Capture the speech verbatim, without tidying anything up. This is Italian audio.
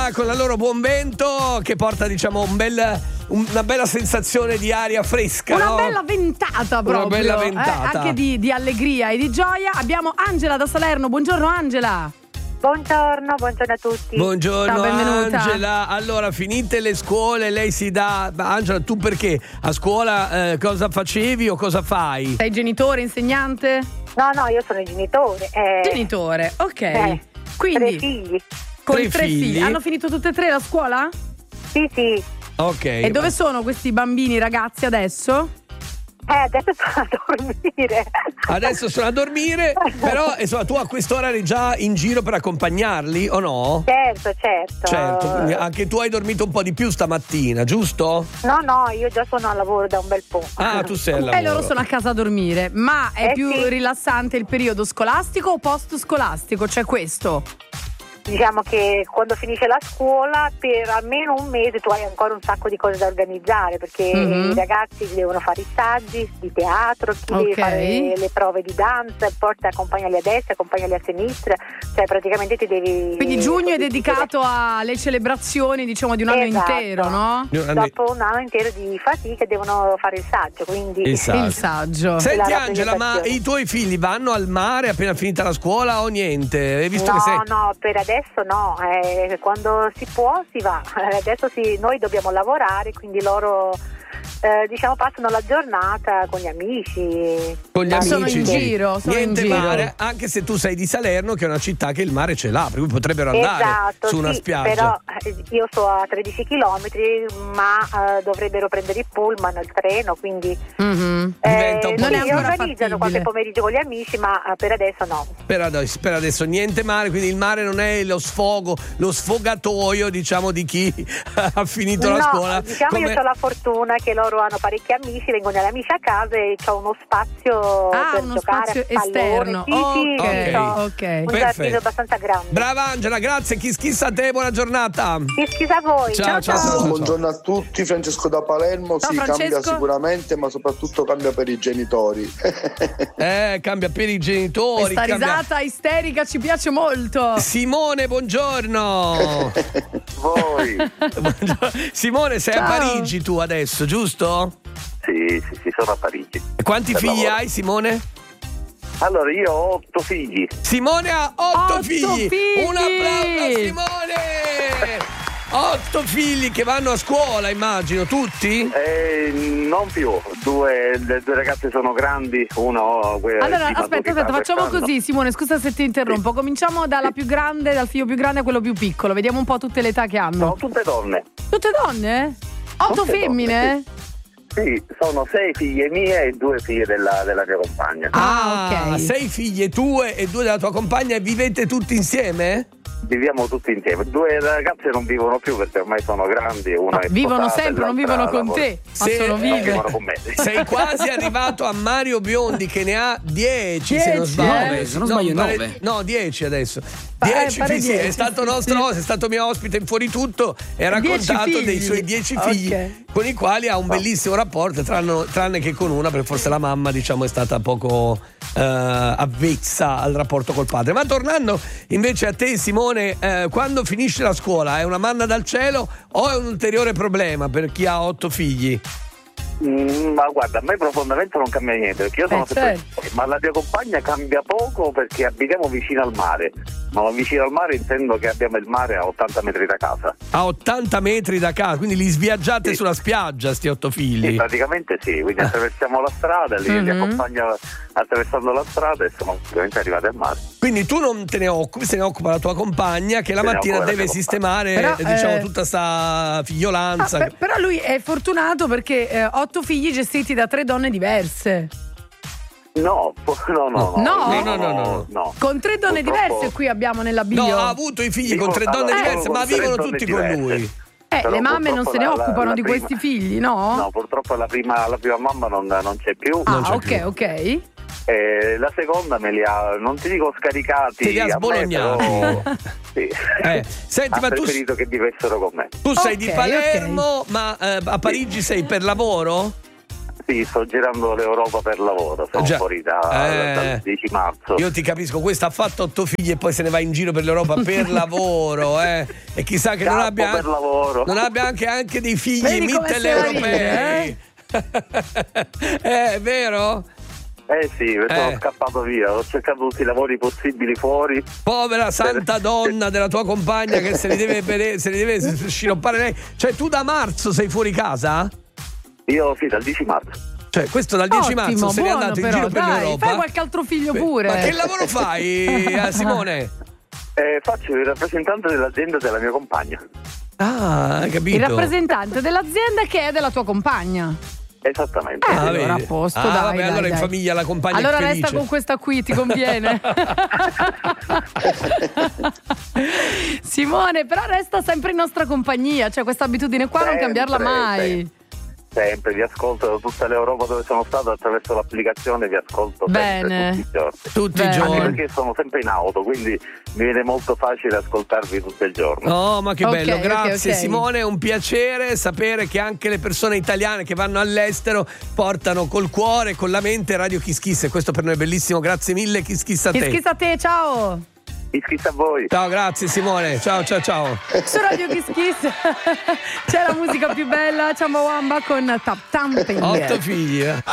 Spagna con la loro buon vento che porta, diciamo, un bel, una bella sensazione di aria fresca. Una no? bella ventata proprio. Una bella ventata. Eh, anche di, di allegria e di gioia. Abbiamo Angela da Salerno. Buongiorno Angela. Buongiorno, buongiorno a tutti. Buongiorno. Ciao, benvenuta. Angela. Allora, finite le scuole, lei si dà. Ma Angela, tu perché? A scuola eh, cosa facevi o cosa fai? Sei genitore, insegnante? No, no, io sono genitore. Eh, Genitore, ok. Eh, Quindi tre figli. con Tre tre figli. figli. Hanno finito tutte e tre la scuola? Sì, sì. Ok. E dove sono questi bambini, ragazzi, adesso? Eh, adesso sono a dormire. Adesso sono a dormire, però insomma, tu a quest'ora eri già in giro per accompagnarli o no? Certo, certo. Certo, quindi anche tu hai dormito un po' di più stamattina, giusto? No, no, io già sono al lavoro da un bel po'. Ah, tu sei al lavoro. E loro sono a casa a dormire. Ma è Eh, più sì. rilassante il periodo scolastico o post scolastico? C'è questo? Diciamo che quando finisce la scuola per almeno un mese tu hai ancora un sacco di cose da organizzare, perché Mhm. i ragazzi devono fare i saggi di teatro, chi Ok. deve fare le prove di danza, porta accompagnali a destra, accompagnali a sinistra, cioè praticamente ti devi. Quindi giugno è così, dedicato alle celebrazioni, diciamo, di un anno Esatto. intero, no? Dopo un anno intero di fatica devono fare il saggio, quindi Il saggio. Il saggio. Senti La Angela, ma rappresentazione. i tuoi figli vanno al mare appena finita la scuola o niente? Hai visto no, che sei... no, per adesso no, eh, quando si può si va, Eh, adesso sì, noi dobbiamo lavorare, quindi loro eh, diciamo passano la giornata con gli amici. Con gli Sono amici in sì. giro, sono Niente in giro. mare, anche se tu sei di Salerno, che è una città che il mare ce l'ha, per cui potrebbero andare Esatto, su una sì, spiaggia. però eh, io sto a tredici chilometri, ma eh, dovrebbero prendere il pullman, il treno, quindi Mhm. Diventa un po' Non è sì, ancora organizzano fattibile. qualche pomeriggio con gli amici, ma eh, per adesso no. Per adesso, per adesso niente mare, quindi il mare non è lo sfogo, lo sfogatoio, diciamo, di chi ha finito la no, scuola. diciamo come- io ho la fortuna che loro hanno parecchi amici, vengono gli amici a casa e c'ho uno spazio Ah, per uno giocare spazio a pallone. esterno. Sì, sì, Ok. c'ho Ok. un Perfetto. giardino abbastanza grande. Brava Angela, grazie, chi schissa a te, buona giornata. Chi schisa a voi. Ciao, ciao, ciao, ciao. Buongiorno a tutti, Francesco da Palermo. Ciao, sì, Francesco. cambia sicuramente, ma soprattutto cambia per i genitori. Eh, cambia per i genitori. Questa cambia- risata isterica ci piace molto. Simone, buongiorno. Voi? Buongiorno. Simone, sei Ciao. a Parigi tu adesso, giusto? Sì, sì, sì, sono a Parigi. E quanti Per figli lavoro. hai, Simone? Allora, io ho otto figli. Simone ha otto, Otto figli. figli. Un applauso a Simone. Otto figli che vanno a scuola, immagino, tutti? Eh, non più, due, le due ragazze sono grandi, uno que- Allora, di aspetta, maturità aspetta, facciamo quest'anno. così, Simone, scusa se ti interrompo. Cominciamo dalla più grande, dal figlio più grande a quello più piccolo. Vediamo un po' tutte le età che hanno. Sono tutte donne. Tutte donne? Otto Tutte femmine? donne, Sì, sono sei figlie mie e due figlie della, della mia compagna. Ah, ok. Sei figlie tue e due della tua compagna e vivete tutti insieme? Viviamo tutti insieme. Due ragazze non vivono più perché ormai sono grandi. Una Ah, è vivono sposata e sempre, non vivono l'altra con lavora. te, ma Se- sono eh, No, vive. vivono con me. Sei quasi arrivato a Mario Biondi che ne ha dieci, se non Dieci, sbaglio. eh? Se non sbaglio, pare- nove. No, dieci adesso. Pa- eh, Dieci, pare sì, sì, è dieci, stato sì, nostro, sì. è stato mio ospite in Fuori Tutto e ha Dieci raccontato figli. dei suoi dieci figli Ok. con i quali ha un bellissimo rapporto, tranne, tranne che con una, perché forse la mamma, diciamo, è stata poco eh, avvezza al rapporto col padre. Ma tornando invece a te, Simone, eh, quando finisce la scuola è una manna dal cielo o è un ulteriore problema per chi ha otto figli? Mm, ma guarda, a me profondamente non cambia niente perché io sono Eh, sempre certo. ma la mia compagna cambia poco perché abitiamo vicino al mare. Ma vicino al mare intendo che abbiamo il mare a ottanta metri da casa. A ottanta metri da casa, quindi li sviaggiate Sì. sulla spiaggia, sti otto Sì, figli. praticamente sì, quindi attraversiamo la strada, li, li Mhm. accompagno attraversando la strada e siamo ovviamente arrivati al mare. Quindi tu non te ne occupi, se ne occupa la tua compagna che la Se ne mattina occupa la deve mia sistemare Però, eh, diciamo eh, tutta sta Ah, figliolanza. per- però lui è fortunato perché eh, otto figli gestiti da tre donne diverse. No, no, no, No? No, no, no, no. no. Con tre donne Purtroppo- diverse qui abbiamo nella bio. No, ha avuto i figli Vivo- con tre donne allora, diverse, con ma tre vivono donne tutti con diverse. lui. Eh, Però le mamme non purtroppo se ne la- la- occupano la di prima- questi figli, no? No, purtroppo la prima, la prima mamma non, non c'è più. Ah, c'è ok, più. ok. Eh, la seconda me li ha, non ti dico scaricati, Te li ha a me, sbolognati. però, sì. Eh, senti, ha ma tu, preferito che vivessero con me. tu sei di Ok, Palermo, ma eh, a Parigi sei per lavoro? Sì, sto girando l'Europa per lavoro, siamo Già. fuori da, Eh. dal dieci marzo. Io ti capisco, questa ha fatto otto figli e poi se ne va in giro per l'Europa per lavoro, eh. E chissà che non Capo abbia, per lavoro. non abbia anche, anche dei figli Vedi come se la mitteleuropei. Eh, è vero? Eh sì, sono Eh. scappato via, ho cercato tutti i lavori possibili fuori. Povera santa donna della tua compagna che se li deve, bere- se li deve sciroppare lei. Cioè, tu da marzo sei fuori casa? Io sì, dal dieci marzo. Cioè, questo dal dieci Ottimo, marzo sei buono, andato in però, giro per dai, l'Europa. fai qualche altro figlio Beh, pure. Ma che lavoro fai, eh, Simone? Eh, faccio il rappresentante dell'azienda della mia compagna. Ah, hai capito. Il rappresentante dell'azienda che è della tua compagna. Esattamente. Eh, Ah, allora vedi? a posto, Ah, dai, vabbè, dai, allora in dai. famiglia la compagna è Allora felice. resta con questa qui, ti conviene. Simone, però resta sempre in nostra compagnia, cioè questa abitudine qua non Sempre, cambiarla mai. sempre. Sempre, vi ascolto da tutta l'Europa dove sono stato attraverso l'applicazione, vi ascolto Bene. sempre tutti i giorni. Tutti i Bene. Anche giorni. perché sono sempre in auto, quindi mi viene molto facile ascoltarvi tutto il giorno. Oh, ma che Ok, bello, ok, grazie ok. Simone, è un piacere sapere che anche le persone italiane che vanno all'estero portano col cuore e con la mente Radio Kiss Kiss e questo per noi è bellissimo, grazie mille Kiss Kiss a te. Kiss Kiss a te, ciao. Iscritti a voi. Ciao, grazie Simone, ciao ciao ciao. Su Radio Kiss Kiss c'è la musica più bella, Chumbawamba con Tap Thumping. Otto figli. eh.